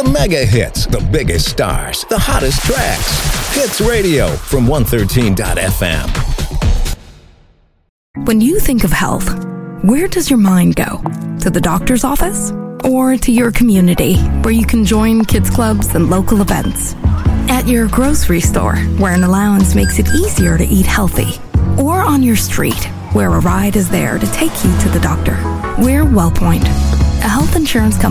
The mega hits, the biggest stars, the hottest tracks. Hits Radio from 113.fm. When you think of health, where does your mind go? To the doctor's office? Or to your community, where you can join kids clubs and local events? At your grocery store, where an allowance makes it easier to eat healthy? Or on your street, where a ride is there to take you to the doctor? We're WellPoint, a health insurance company